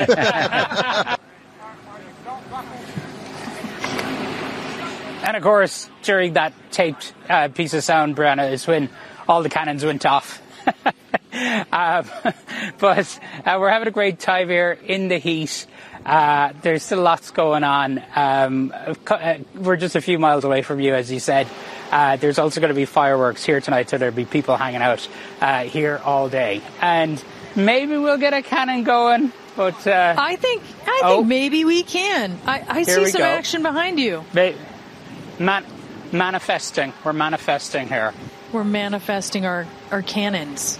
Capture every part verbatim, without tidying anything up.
And of course, during that taped uh, piece of sound, Brianna, is when all the cannons went off. um, but uh, we're having a great time here in the heat. Uh, there's still lots going on. Um, uh, we're just a few miles away from you, as you said. Uh, there's also going to be fireworks here tonight, so there'll be people hanging out uh, here all day. And maybe we'll get a cannon going. But uh, I think I oh, think maybe we can. I, I see some go. action behind you. Ma- man- manifesting. We're manifesting here. We're manifesting our, our cannons.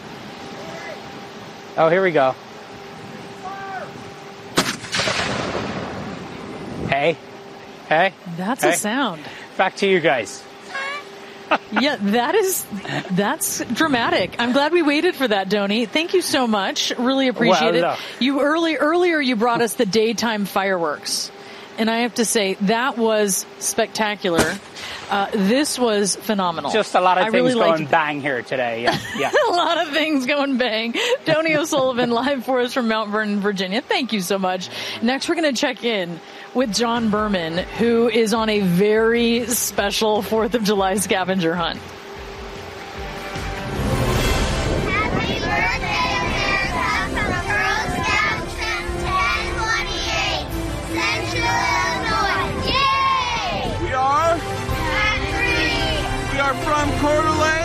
Oh, here we go. Hey. Hey. That's hey. a sound. Back to you guys. Yeah, that is, that's dramatic. I'm glad we waited for that, Donnie. Thank you so much. Really appreciate well, it. You early, earlier you brought us the daytime fireworks. And I have to say, that was spectacular. Uh, this was phenomenal. Just a lot of I things really going liked... bang here today. Yeah, yeah. A lot of things going bang. Tony O'Sullivan live for us from Mount Vernon, Virginia. Thank you so much. Next, we're going to check in with John Berman, who is on a very special fourth of July scavenger hunt. Happy birthday, America, from Girl Scouts ten twenty-eight, Central Illinois. Yay! We are? Country. We are from Coeur d'Alene.